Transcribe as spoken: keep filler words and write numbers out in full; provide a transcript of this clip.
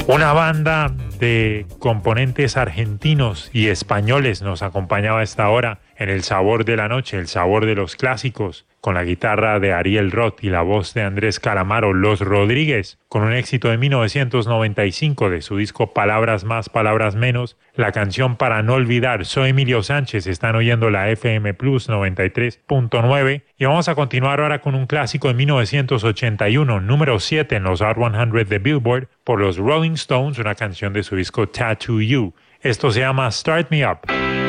Una banda de componentes argentinos y españoles nos acompañaba a esta hora en El Sabor de la Noche, el sabor de los clásicos, con la guitarra de Ariel Roth y la voz de Andrés Calamaro, Los Rodríguez, con un éxito de mil novecientos noventa y cinco de su disco Palabras Más, Palabras Menos, la canción Para No Olvidar. Soy Emilio Sánchez, están oyendo la F M Plus noventa y tres punto nueve y vamos a continuar ahora con un clásico de mil novecientos ochenta y uno, número siete en los Hot cien de Billboard por los Rolling Stones, una canción de su disco Tattoo You. Esto se llama Start Me Up.